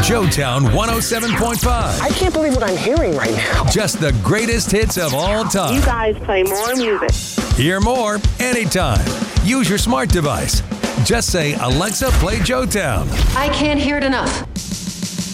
Joetown 107.5. I can't believe what I'm hearing right now. Just the greatest hits of all time. You guys play more music. Hear more anytime. Use your smart device. Just say, Alexa, play Joetown. I can't hear it enough.